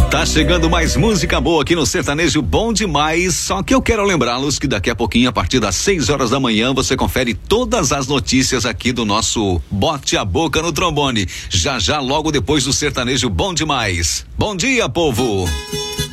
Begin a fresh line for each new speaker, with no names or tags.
Tá chegando mais música boa aqui no Sertanejo Bom Demais, só que eu quero lembrá-los que daqui a pouquinho, a partir das 6 horas da manhã, você confere todas as notícias aqui do nosso Bote a Boca no Trombone, já logo depois do Sertanejo Bom Demais. Bom dia, povo!